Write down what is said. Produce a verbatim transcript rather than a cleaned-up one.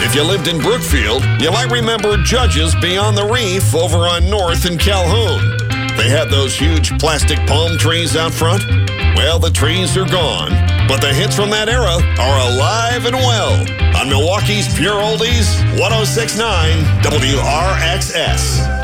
If you lived in Brookfield, you might remember Judges Beyond the Reef over on North in Calhoun. They had those huge plastic palm trees out front. Well, the trees are gone, but the hits from that era are alive and well on Milwaukee's Pure Oldies, one oh six point nine W R X S.